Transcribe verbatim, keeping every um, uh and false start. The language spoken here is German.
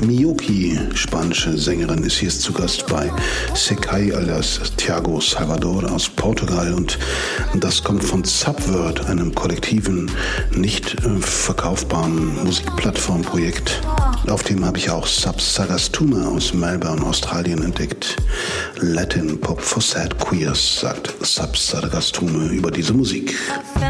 Miyoki, spanische Sängerin, ist hier zu Gast bei Sekai alias Thiago Salvador aus Portugal und das kommt von Subvert, einem kollektiven, nicht äh, verkaufbaren Musikplattformprojekt. Auf dem habe ich auch Sub Sagastuma aus Melbourne, Australien entdeckt. Latin Pop for Sad Queers, sagt Sub Sagastuma über diese Musik.